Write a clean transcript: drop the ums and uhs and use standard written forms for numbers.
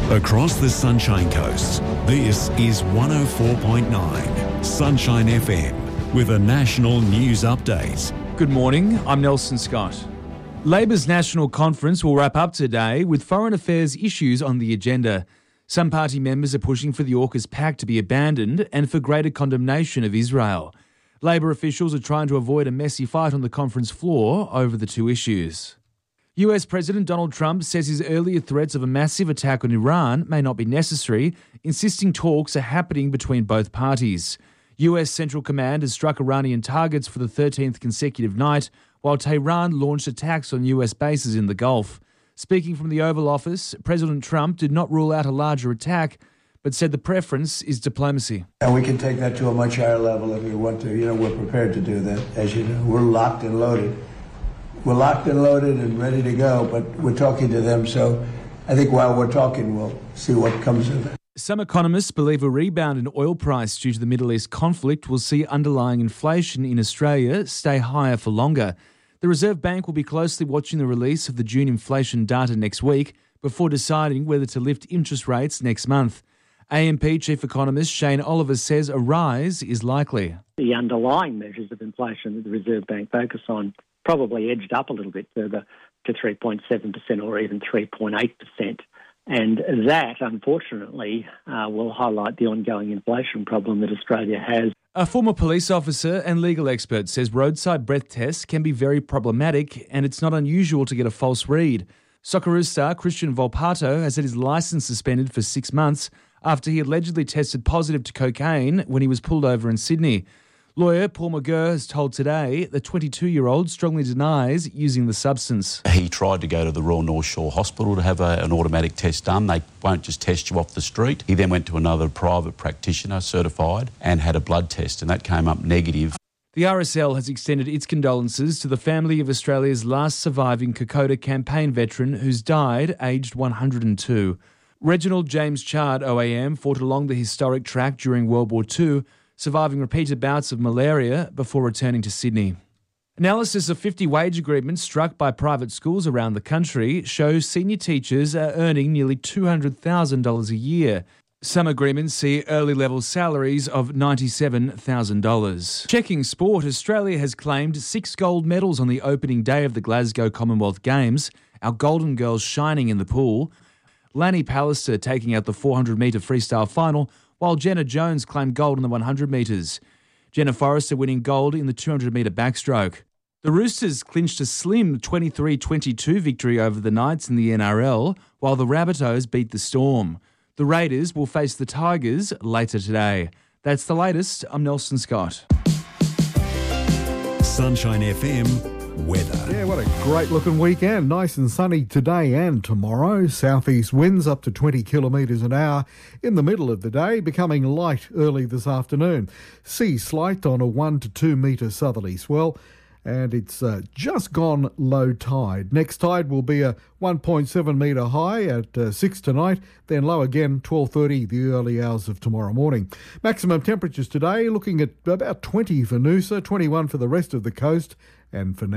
Across the Sunshine Coast, this is 104.9 Sunshine FM with a national news update. Good morning, I'm Nelson Scott. Labor's National Conference will wrap up today with foreign affairs issues on the agenda. Some party members are pushing for the AUKUS pact to be abandoned and for greater condemnation of Israel. Labor officials are trying to avoid a messy fight on the conference floor over the two issues. US President Donald Trump says his earlier threats of a massive attack on Iran may not be necessary, insisting talks are happening between both parties. US Central Command has struck Iranian targets for the 13th consecutive night, while Tehran launched attacks on US bases in the Gulf. Speaking from the Oval Office, President Trump did not rule out a larger attack, but said the preference is diplomacy. And we can take that to a much higher level if we want to. We're prepared to do that. As you know, we're locked and loaded. We're locked and loaded and ready to go, but we're talking to them. So I think while we're talking, we'll see what comes of it. Some economists believe a rebound in oil price due to the Middle East conflict will see underlying inflation in Australia stay higher for longer. The Reserve Bank will be closely watching the release of the June inflation data next week before deciding whether to lift interest rates next month. AMP Chief Economist Shane Oliver says a rise is likely. The underlying measures of inflation that the Reserve Bank focus on probably edged up a little bit further to 3.7% or even 3.8%. And that, unfortunately, will highlight the ongoing inflation problem that Australia has. A former police officer and legal expert says roadside breath tests can be very problematic and it's not unusual to get a false read. Socceroos star Christian Volpato has had his licence suspended for 6 months after he allegedly tested positive to cocaine when he was pulled over in Sydney. Lawyer Paul McGurr has told Today the 22-year-old strongly denies using the substance. He tried to go to the Royal North Shore Hospital to have an automatic test done. They won't just test you off the street. He then went to another private practitioner, certified, and had a blood test, and that came up negative. The RSL has extended its condolences to the family of Australia's last surviving Kokoda campaign veteran who's died aged 102. Reginald James Chard, OAM, fought along the historic track during World War II, surviving repeated bouts of malaria before returning to Sydney. Analysis of 50 wage agreements struck by private schools around the country shows senior teachers are earning nearly $200,000 a year. Some agreements see early level salaries of $97,000. Checking sport, Australia has claimed 6 gold medals on the opening day of the Glasgow Commonwealth Games, our Golden Girls shining in the pool. Lanny Pallister taking out the 400-metre freestyle final, while Jenna Jones claimed gold in the 100 metres. Jenna Forrester winning gold in the 200-metre backstroke. The Roosters clinched a slim 23-22 victory over the Knights in the NRL, while the Rabbitohs beat the Storm. The Raiders will face the Tigers later today. That's the latest. I'm Nelson Scott. Sunshine FM weather. Yeah, what a great looking weekend. Nice and sunny today and tomorrow. Southeast winds up to 20 kilometres an hour in the middle of the day, becoming light early this afternoon. Sea slight on a 1 to 2 metre southerly swell. And it's just gone low tide. Next tide will be a 1.7 metre high at 6 tonight, then low again 12:30 the early hours of tomorrow morning. Maximum temperatures today looking at about 20 for Noosa, 21 for the rest of the coast, and for now.